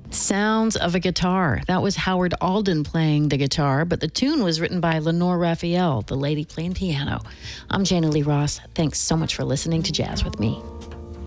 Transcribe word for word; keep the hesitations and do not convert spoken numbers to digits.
Sounds of a guitar. That was Howard Alden playing the guitar, but the tune was written by Lenore Raphael, the lady playing piano. I'm Jana Lee Ross. Thanks so much for listening to Jazz with Me.